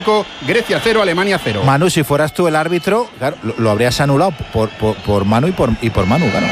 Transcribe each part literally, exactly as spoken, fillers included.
Grecia cero, Alemania cero. Manu, si fueras tú el árbitro, claro, lo, lo habrías anulado por, por, por Manu y por, y por Manu, claro.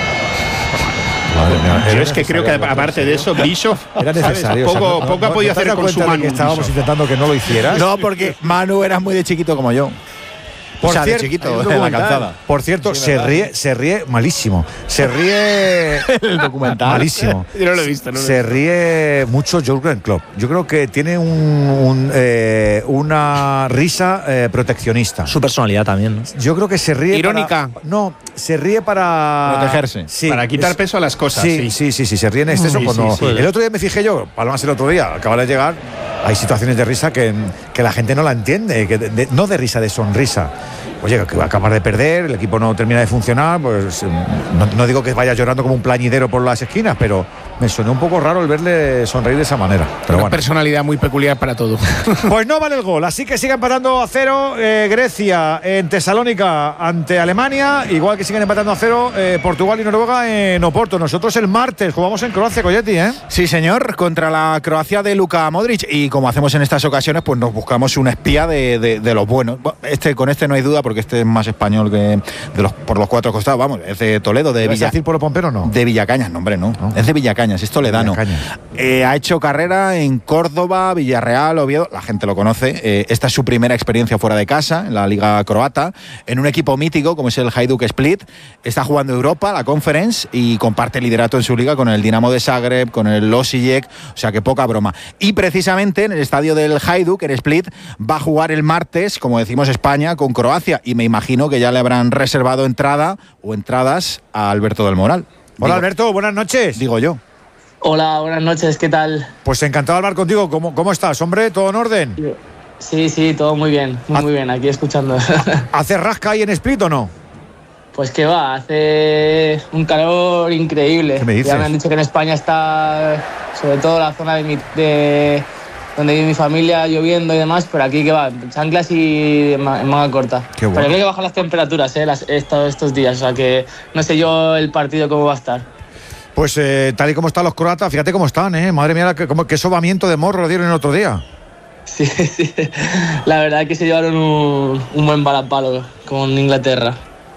Pero es que creo que aparte de eso, Bischoff era necesario. Poco, O sea, no, poco no, ha podido ¿no hacer con su Manu. Que estábamos Bischoff. intentando que no lo hicieras. No, porque Manu era muy de chiquito como yo. Por o sea, cierto, de chiquito en la calzada. Por cierto, Sí, se ¿verdad? ríe, se ríe malísimo. Se ríe el documental. Malísimo. Yo no lo he visto. No lo he Se visto. ríe mucho Jürgen Klopp. Yo creo que tiene un, un, eh, una risa eh, proteccionista. Su personalidad también, ¿no? Yo creo que se ríe Irónica. para, no, se ríe para protegerse. Sí, Para quitar es- peso a las cosas. Sí, Sí, sí, sí, sí, se ríe en exceso. Sí, pues sí, no. sí. El otro día me fijé yo, Palomas el otro día, acaba de llegar, hay situaciones de risa que, que la gente no la entiende, que de- de- no de risa, de sonrisa. Oye, que va a acabar de perder, el equipo no termina de funcionar, pues no, no digo que vaya llorando como un plañidero por las esquinas, pero me sonó un poco raro el verle sonreír de esa manera. Pero Una bueno. personalidad muy peculiar para todo. Pues no vale el gol, así que sigue empatando a cero eh, Grecia en Tesalónica ante Alemania, igual que siguen empatando a cero eh, Portugal y Noruega en Oporto. Nosotros el martes jugamos en Croacia, Coyetti, ¿eh? Sí, señor, contra la Croacia de Luka Modric. Y como hacemos en estas ocasiones, pues nos buscamos un espía de, de, de los buenos. Este, con este no hay duda, porque este es más español que de los, por los cuatro costados. Vamos, es de Toledo, de ¿Vas a Villa. decir Polo Pompero o no? De Villacañas, no, hombre, no. No. Es de Villacañas, es toledano. Villacañas. Eh, ha hecho carrera en Córdoba, Villarreal, Oviedo. La gente lo conoce. Eh, esta es su primera experiencia fuera de casa, en la Liga Croata, en un equipo mítico como es el Hajduk Split. Está jugando Europa, la Conference, y comparte liderato en su liga con el Dinamo de Zagreb, con el Osijek. O sea que poca broma. Y precisamente en el estadio del Hajduk, en Split, va a jugar el martes, como decimos, España con Croacia. Y me imagino que ya le habrán reservado entrada o entradas a Alberto del Moral. Hola Digo- Alberto, buenas noches. Digo yo. Hola, buenas noches, ¿qué tal? Pues encantado de hablar contigo. ¿Cómo, cómo estás, hombre? ¿Todo en orden? Sí, sí, todo muy bien, muy, muy bien, aquí escuchando. ¿Hace rasca ahí en Split o no? Pues que va, hace un calor increíble. ¿Qué me dices? Ya me han dicho que en España está, sobre todo la zona de, mi, de donde vive mi familia, lloviendo y demás, pero aquí que va, chanclas y en ma- en manga corta. Qué bueno. Pero creo que bajan las temperaturas eh, las, estos, estos días, o sea que no sé yo el partido cómo va a estar. Pues eh, tal y como están los croatas, fíjate cómo están, ¿eh? Madre mía, qué, cómo- qué sobamiento de morro dieron el otro día. Sí, sí, la verdad es que se llevaron un, un buen balapalo con Inglaterra.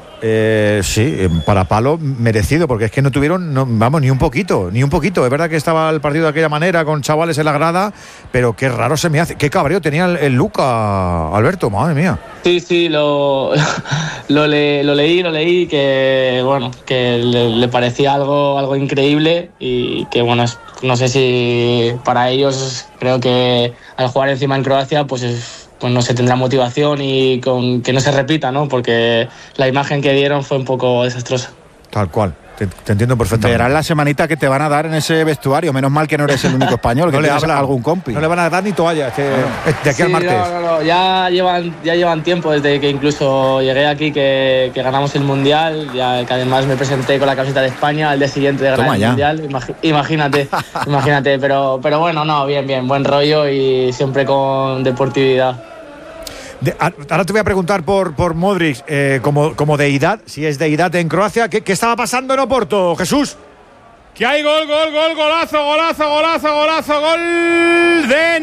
Eh, sí, eh, para palo merecido, porque es que no tuvieron, no, vamos, ni un poquito, ni un poquito. Es verdad que estaba el partido de aquella manera, con chavales en la grada, pero qué raro se me hace. Qué cabreo tenía el, el Luka, Alberto, madre mía. Sí, sí, lo, lo, le- lo leí, lo leí, que bueno, que le, le parecía algo, algo increíble y que bueno, es- no sé si para ellos creo que al jugar encima en Croacia, pues es- pues no se tendrá motivación y con que no se repita, ¿no? Porque la imagen que dieron fue un poco desastrosa. Tal cual, te, te entiendo perfectamente. Verás la semanita que te van a dar en ese vestuario. Menos mal que no eres el único español, que No le tienes hablan. algún compi. No le van a dar ni toalla, este- de aquí al Sí, martes. No, no, no, ya llevan, ya llevan tiempo desde que incluso llegué aquí que, que ganamos el Mundial, ya que además me presenté con la camiseta de España al día siguiente de ganar Toma el ya. Mundial. Imagi- imagínate, imagínate, pero, pero bueno, no, bien, bien, buen rollo y siempre con deportividad. De- a- ahora te voy a preguntar por, por Modric, eh, como, como deidad, si es deidad en Croacia. ¿Qué, qué estaba pasando en Oporto, Jesús? Que hay gol, gol, gol, golazo, golazo, golazo, golazo, gol de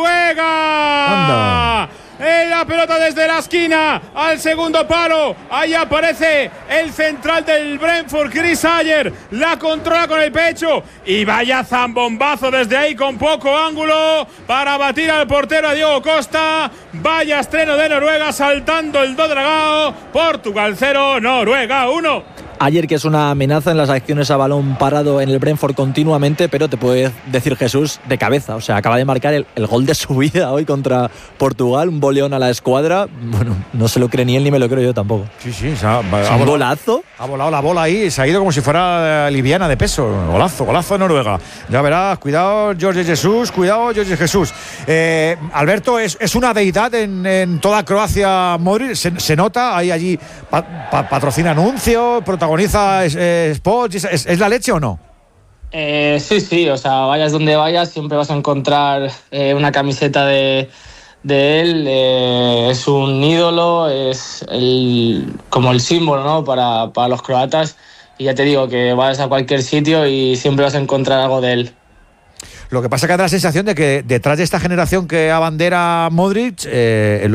Noruega. Anda. En la pelota desde la esquina al segundo palo. Ahí aparece el central del Brentford, Chris Ayer. La controla con el pecho. Y vaya zambombazo desde ahí con poco ángulo para batir al portero a Diego Costa. Vaya estreno de Noruega saltando el do dragao. Portugal cero, Noruega uno. Ayer que es una amenaza en las acciones a balón parado en el Brentford continuamente, pero te puede decir Jesús de cabeza. O sea, acaba de marcar el, el gol de su vida hoy contra Portugal, un boleón a la escuadra. Bueno, no se lo cree ni él ni me lo creo yo tampoco. Sí, sí, se ha, ha ¿Un volado, golazo? ha volado la bola ahí, se ha ido como si fuera eh, liviana de peso. Golazo, golazo de Noruega. Ya verás, cuidado, Jorge Jesús, cuidado, Jorge Jesús. Eh, Alberto, ¿es, es una deidad en, en toda Croacia, Modric? ¿Se, se nota? ¿Hay allí pa- pa- patrocina anuncios, protagoniza es- eh, spots? ¿Es, es la leche o no? Eh, sí, sí, o sea, vayas donde vayas, siempre vas a encontrar eh, una camiseta de, de él. Eh, es un ídolo, es el, como el símbolo, ¿no? para, para los croatas. Y ya te digo que vayas a cualquier sitio y siempre vas a encontrar algo de él. Lo que pasa es que da la sensación de que detrás de esta generación que abandera Modric, eh, el